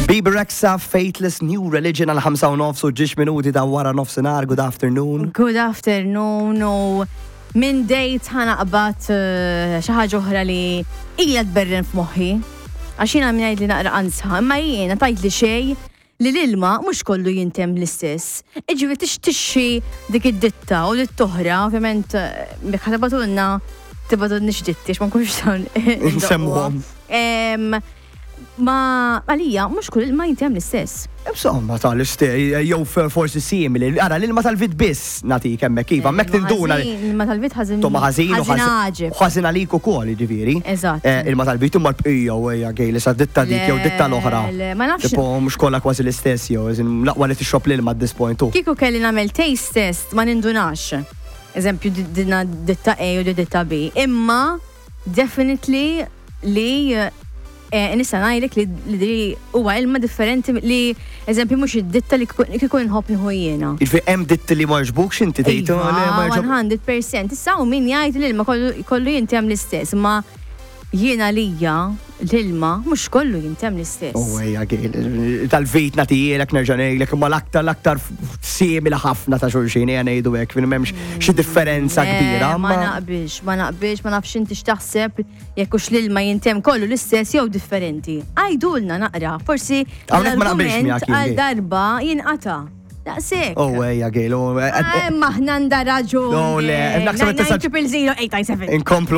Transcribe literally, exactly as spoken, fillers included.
Bieber Rexha, Faithless, New Religion għal ħamsa u nofs u ġiex minuti ta' wara nofsinhar. Good afternoon. Good afternoon. No. Min dejt ħanaqbad xi ħaġa oħra li ilha tberren f'moħħi. Għax jiena min jgħid li naqra ansa, imma jiena tajt li xejn li l-ilma mhux kollu jintem l-istess. Iġifieri tixtixxi dik id-ditta u lit-toħra, ovvjament bekk ħabatulna tibgħu nixditti ma nkunx dawn Nsemmuhom. Ma għalija, mux kull il-ma jintem l-istess. Insomma, tal-istess, jew forsi simili. Ara, l-ilma tal-vid biss nati kemmek kiva, mek tinduna. Il-ma tal-vid ħazin. Tomma ħazin u ħazin ħazin għalik u kol, ġiviri. Eżatt. Il-ma tal-bit imma l-bqija u għja għej li sa' ditta dik jew ditta l-oħra. Ma nafx. Tipo, mux kolla kważi l-istess jew, laqwa li t-xop l-ilma at this point u. Kiku kelli namel taste test ma nindunax. Eżempju, dina ditta A u ditta B. Imma, definitely li nista ngħidlek li li huwa ilma differenti li eżempju mhux id-ditta li kieku nħobb nieħu jiena. Jiġifieri hemm ditti li ma jogħġbukx inti tgħid one hundred percent. Issa hu min jgħid l-ilma kollu jintem l-istess, ma jiena lija l-ilma mhux kollu jintem l-istess. Oh ejja tal-vit nagħtielek nerġa' ngħidlek imma l-aktar l-aktar simili ħafna ta' xulxin ejja ngħidu hekk fin m'hemmx xi differenza kbira. Ma naqbilx, ma naqbilx, ma nafx inti x'taħseb jekk hux l-ilma jintem kollu l-istess jew differenti. Għajdulna naqra, forsi għal darba jinqata'. Daqsek. Oh, ejja, għejlu. Maħna ndaraġu. No, le. nine triple zero eight nine seven. Inkomplu